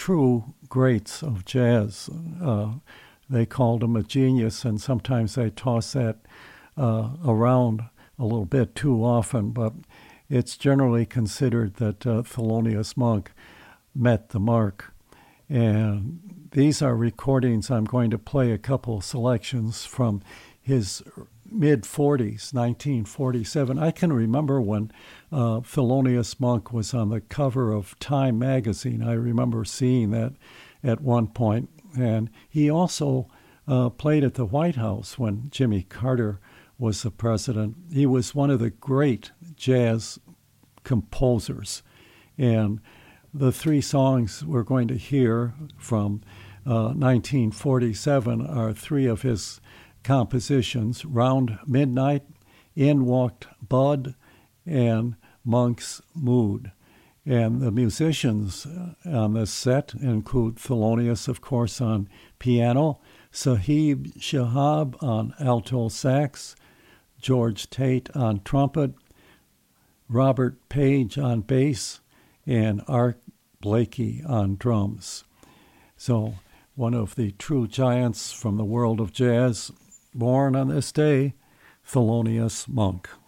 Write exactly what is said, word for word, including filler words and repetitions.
true greats of jazz. Uh, they called him a genius, and sometimes they toss that uh, around a little bit too often, but it's generally considered that uh, Thelonious Monk met the mark. And these are recordings. I'm going to play a couple selections from his mid-forties, nineteen forty-seven. I can remember when uh, Thelonious Monk was on the cover of Time magazine. I remember seeing that at one point. And he also uh, played at the White House when Jimmy Carter was the president. He was one of the great jazz composers. And the three songs we're going to hear from uh, nineteen forty-seven are three of his compositions: Round Midnight, In Walked Bud, and Monk's Mood. And the musicians on this set include Thelonious, of course, on piano, Sahib Shahab on alto sax, George Tate on trumpet, Robert Page on bass, and Art Blakey on drums. So one of the true giants from the world of jazz, born on this day, Thelonious Monk.